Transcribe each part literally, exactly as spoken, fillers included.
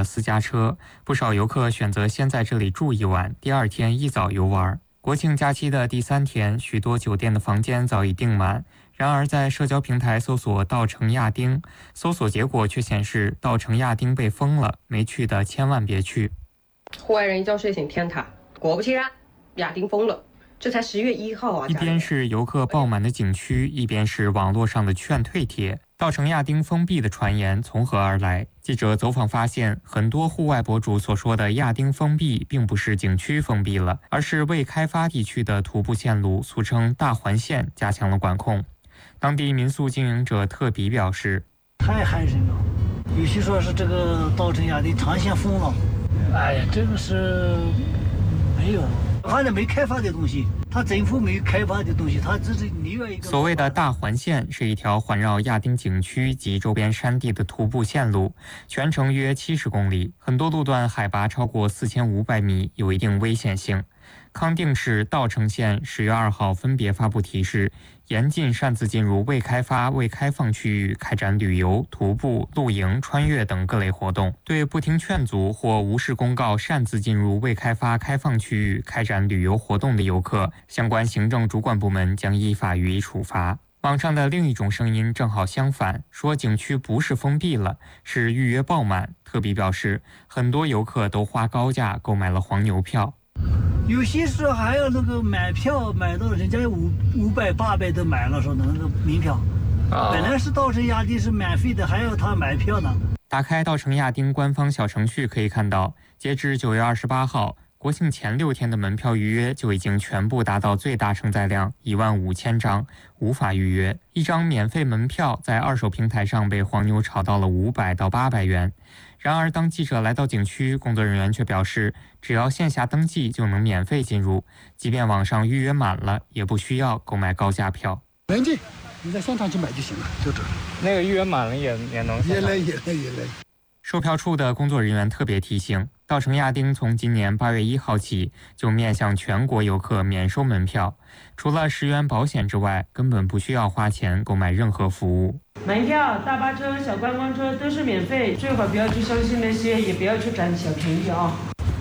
了私家车，不少游客选择先在这里住一晚，第二天一早游玩。国庆假期的第三天，许多酒店的房间早已订满。然而，在社交平台搜索稻城亚丁，搜索结果却显示稻城亚丁被封了，没去的千万别去。 户外人一觉睡醒天塌，果不其然，亚丁封了。这才十月一号啊！ 一边是游客爆满的景区，一边是网络上的劝退帖。稻城亚丁封闭的传言从何而来？记者走访发现，很多户外博主所说的亚丁封闭，并不是景区封闭了，而是未开发地区的徒步线路，俗称大环线，加强了管控。当地民宿经营者特比表示：“ 太寒碜了，有些说是这个稻城亚丁长线封了。哎呀，这个是没有。”反正没开发的东西，它政府没有开发的东西，它只是另外一个。 所谓的大环线是一条环绕亚丁景区及周边山地的徒步线路，全程约七十公里，很多路段海拔超过四千五百米，有一定危险性。康定市稻城县十月二号分别发布提示，严禁擅自进入未开发、未开放区域开展旅游、徒步、露营、穿越等各类活动。对不听劝阻或无视公告擅自进入未开发、开放区域开展旅游活动的游客，相关行政主管部门将依法予以处罚。网上的另一种声音正好相反，说景区不是封闭了，是预约爆满。特比表示，很多游客都花高价购买了黄牛票。 有些时候还要那个买票，买到人家五五百八百都买了，说那个门票，啊、本来是稻城亚丁是免费的，还要他买票呢。 打开稻城亚丁官方小程序可以看到，截至九月二十八号，国庆前六天的门票预约就已经全部达到最大承载量一万五千张，无法预约。一张免费门票在二手平台上被黄牛炒到了五百到八百元。然而，当记者来到景区，工作人员却表示，只要线下登记就能免费进入，即便网上预约满了，也不需要购买高价票。 能进，你在现场去买就行了，就这。 那个预约满了也也能。 也来也来也来。 售票处的工作人员特别提醒，稻城亚丁从今年八月一号起就面向全国游客免收门票，除了十元保险之外，根本不需要花钱购买任何服务。 门票、大巴车、小观光车都是免费，最好不要去相信那些，也不要去占小便宜啊。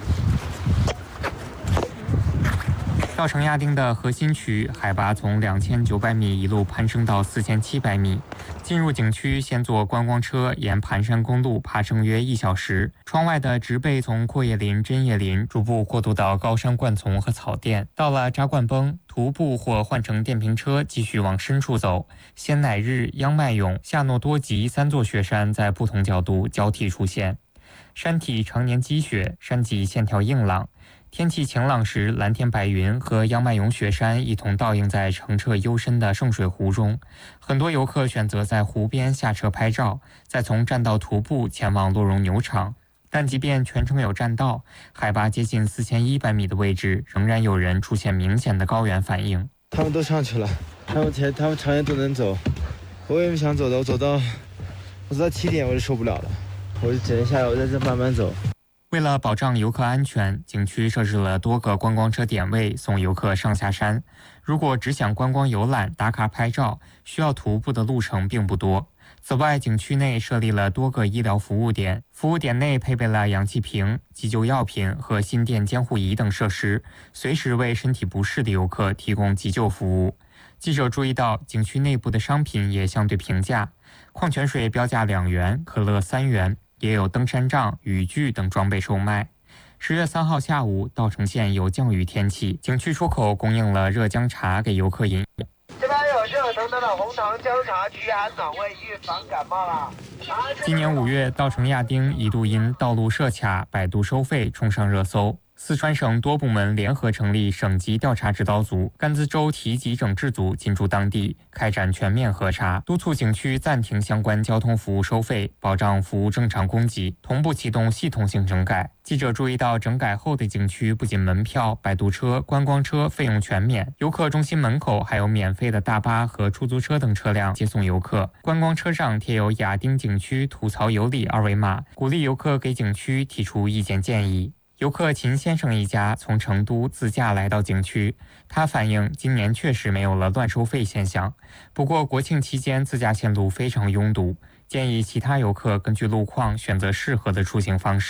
稻城亚丁的核心区海拔从两千九百米一路攀升到四千七百米。进入景区，先坐观光车沿盘山公路爬升约一小时。窗外的植被从阔叶林、针叶林逐步过渡到高山灌丛和草甸。到了扎灌崩，徒步或换乘电瓶车继续往深处走。仙乃日、央麦勇、夏诺多吉三座雪山在不同角度交替出现。山体常年积雪，山脊线条硬朗。天气晴朗时，蓝天白云和央麦勇雪山一同倒映在澄澈幽深的圣水湖中。很多游客选择在湖边下车拍照，再从栈道徒步前往洛绒牛场。但即便全程有栈道，海拔接近四千一百米的位置，仍然有人出现明显的高原反应。 他们都上去了，他们前他们常年都能走，我也不想走的，我走到我走到起点我就受不了了，我就只能下来，我在这慢慢走。 为了保障游客安全，景区设置了多个观光车点位，送游客上下山。如果只想观光游览、打卡拍照，需要徒步的路程并不多。此外，景区内设立了多个医疗服务点，服务点内配备了氧气瓶、急救药品和心电监护仪等设施，随时为身体不适的游客提供急救服务。记者注意到，景区内部的商品也相对平价，矿泉水标价两元，可乐三元。也有登山杖、雨具等装备售卖。十月三号下午，稻城县有降雨天气，景区出口供应了热姜茶给游客饮。 这边有热腾腾的红糖姜茶，驱寒暖胃，预防感冒啦。 今年五月，稻城亚丁一度因道路设卡、摆渡收费冲上热搜。四川省多部门联合成立省级调查指导组、甘孜州提级整治组进驻当地，开展全面核查，督促景区暂停相关交通服务收费，保障服务正常供给，同步启动系统性整改。记者注意到，整改后的景区不仅门票、摆渡车、观光车费用全免，游客中心门口还有免费的大巴和出租车等车辆接送游客。观光车上贴有亚丁景区吐槽有理二维码，鼓励游客给景区提出意见建议。游客秦先生一家从成都自驾来到景区，他反映今年确实没有了乱收费现象，不过国庆期间自驾线路非常拥堵，建议其他游客根据路况选择适合的出行方式。